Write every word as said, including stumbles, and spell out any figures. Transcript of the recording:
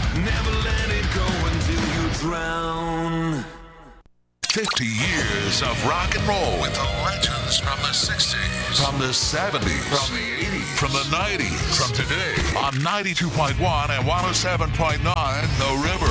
Never let it go until you drown. fifty years of rock and roll with the legends from the sixties, from the seventies, from the eighties, from the nineties, from today on ninety-two point one and one oh seven point nine The River.